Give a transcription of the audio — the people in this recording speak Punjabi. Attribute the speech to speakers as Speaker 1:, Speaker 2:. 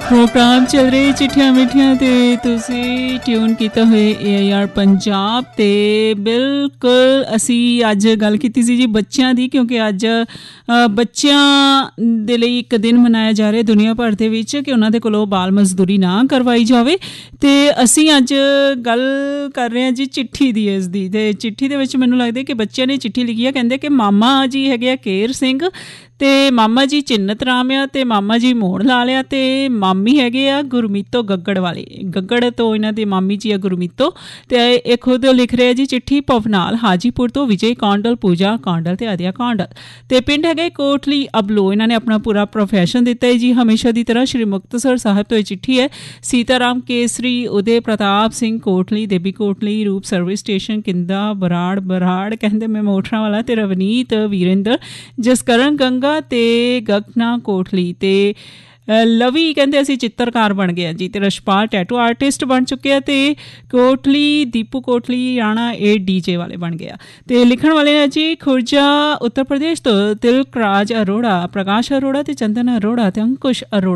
Speaker 1: ਪ੍ਰੋਗਰਾਮ ਚੱਲ ਰਹੇ ਚਿੱਠੀਆਂ ਮਿੱਠੀਆਂ ਤੇ ਤੁਸੀਂ ਟਿਊਨ ਕੀਤਾ ਹੋਏ AIR ਪੰਜਾਬ ਤੇ ਬਿਲਕੁਲ ਅਸੀਂ ਅੱਜ ਗੱਲ ਕੀਤੀ ਸੀ ਜੀ ਬੱਚਿਆਂ ਦੀ ਕਿਉਂਕਿ ਅੱਜ ਬੱਚਿਆਂ ਦੇ ਲਈ ਇੱਕ ਦਿਨ ਮਨਾਇਆ ਜਾ ਰਿਹਾ ਦੁਨੀਆ ਭਰ ਦੇ ਵਿੱਚ ਕਿ ਉਹਨਾਂ ਦੇ ਕੋਲੋਂ ਬਾਲ ਮਜ਼ਦੂਰੀ ਨਾ ਕਰਵਾਈ ਜਾਵੇ ਤੇ ਅਸੀਂ ਅੱਜ ਗੱਲ ਕਰ ਰਹੇ ਹਾਂ ਜੀ ਚਿੱਠੀ ਦੀ ਇਸ ਦੀ ਤੇ ਚਿੱਠੀ ਦੇ ਵਿੱਚ ਮੈਨੂੰ ਲੱਗਦਾ ਕਿ ਬੱਚਿਆਂ ਨੇ ਚਿੱਠੀ ਲਿਖੀ ਆ ਕਹਿੰਦੇ ਕਿ ਮਾਮਾ ਜੀ ਹੈਗੇ ਆ ਕੇਰ ਸਿੰਘ ਤੇ ਮਾਮਾ ਜੀ ਚਿੰਨਤ ਰਾਮ ਆ ਤੇ ਮਾਮਾ ਜੀ ਮੋਹਣ ਲਾਲ ਆ ਤੇ ਮਾਮੀ ਹੈਗੇ ਆ ਗੁਰਮੀਤੋ ਗੱਗੜ ਵਾਲੇ ਗੱਗੜ ਤੋਂ ਇਹਨਾਂ ਦੇ ਮਾਮੀ ਜੀ ਆ ਗੁਰਮੀਤੋ ਤੇ ਇਹ ਖੁਦ ਲਿਖ ਰਿਹਾ ਜੀ ਚਿੱਠੀ ਭਵਨਾਲ ਹਾਜੀਪੁਰ ਤੋਂ ਵਿਜੇ ਕੌਂਡਲ ਪੂਜਾ ਕੌਂਡਲ ਤੇ ਆਦਿਆ ਕੌਂਡਲ ਤੇ ਪਿੰਡ ਹੈਗਾ ਕੋਟਲੀ ਅਬਲੋ ਇਹਨਾਂ ਨੇ ਆਪਣਾ ਪੂਰਾ ਪ੍ਰੋਫੈਸ਼ਨ ਦਿੱਤਾ ਹੈ ਜੀ ਹਮੇਸ਼ਾ ਦੀ ਤਰ੍ਹਾਂ ਸ਼੍ਰੀ ਮੁਕਤਸਰ ਸਾਹਿਬ ਤੋਂ ਇਹ ਚਿੱਠੀ ਹੈ ਸੀਤਾਰਾਮ ਕੇਸਰੀ ਉਦੇ ਪ੍ਰਤਾਪ ਸਿੰਘ ਕੋਟਲੀ ਦੇਬੀ ਕੋਟਲੀ ਰੂਪ ਸਰਵਿਸ ਸਟੇਸ਼ਨ ਕਿੰਦਾ ਬਰਾੜ ਕਹਿੰਦੇ ਮੈਂ ਮੋਟਰਾਂ ਵਾਲਾ ਤੇ ਰਵਨੀਤ ਵੀਰਿੰਦਰ ਜਸਕਰਨ ਗੰਗਾ ਤੇ ਗਗਨਾ ਕੋਟਲੀ ਤੇ ਲਵੀ ਕਹਿੰਦੇ ਅਸੀਂ ਚਿੱਤਰਕਾਰ ਬਣ ਗਏ ਜੀ ਤੇ ਰਸ਼ਪਾਲ ਟੈਟੂ ਆਰਟਿਸਟ ਬਣ ਚੁੱਕੇ ਆ ਤੇ ਕੋਟਲੀ ਦੀਪੂ ਕੋਟਲੀ ਰਾਣਾ ਇਹ DJ ਵਾਲੇ ਬਣ ਗਿਆ ਤੇ ਲਿਖਣ ਵਾਲੇ ਨੇ ਜੀ ਖੁਰਜਾ ਉੱਤਰ ਪ੍ਰਦੇਸ਼ ਤੋਂ ਤਿਲਕ ਰਾਜ ਅਰੋੜਾ ਪ੍ਰਕਾਸ਼ ਅਰੋੜਾ ਤੇ ਚੰਦਨ ਅਰੋੜਾ ਤੇ ਅੰਕੁਸ਼ ਅਰੋੜਾ